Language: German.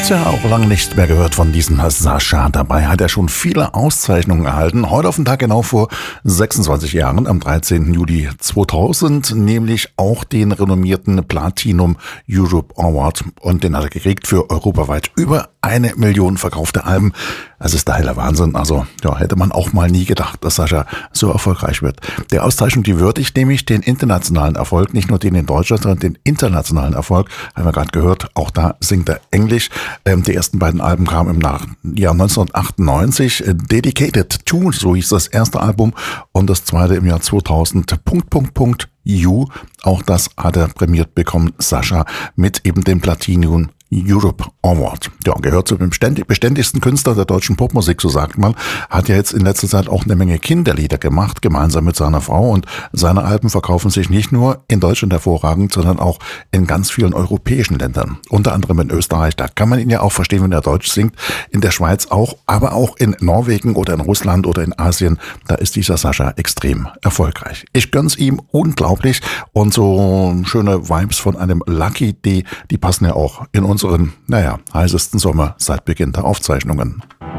Tja, auch lange nicht mehr gehört von diesem Sascha. Dabei hat er schon viele Auszeichnungen erhalten. Heute auf den Tag genau vor 26 Jahren, am 13. Juli 2000, nämlich auch den renommierten Platinum Europe Award. Und den hat er gekriegt für europaweit über 1 Million verkaufte Alben. Das ist der helle Wahnsinn. Also ja, hätte man auch mal nie gedacht, dass Sascha so erfolgreich wird. Der Auszeichnung, die würdigt nämlich den internationalen Erfolg, nicht nur den in Deutschland, sondern den internationalen Erfolg. Haben wir gerade gehört, auch da singt er Englisch. Die ersten beiden Alben kamen im Jahr 1998. Dedicated to, so hieß das erste Album, und das zweite im Jahr 2000. You. Auch das hat er prämiert bekommen, Sascha, mit eben dem Platinum Europe Award. Ja, gehört zu den beständigsten Künstlern der deutschen Popmusik, so sagt man. Hat ja jetzt in letzter Zeit auch eine Menge Kinderlieder gemacht, gemeinsam mit seiner Frau. Und seine Alben verkaufen sich nicht nur in Deutschland hervorragend, sondern auch in ganz vielen europäischen Ländern. Unter anderem in Österreich. Da kann man ihn ja auch verstehen, wenn er Deutsch singt. In der Schweiz auch, aber auch in Norwegen oder in Russland oder in Asien. Da ist dieser Sascha extrem erfolgreich. Ich gönn's ihm unglaublich. Und so schöne Vibes von einem Lucky D, die passen ja auch in unseren, heißesten Sommer seit Beginn der Aufzeichnungen.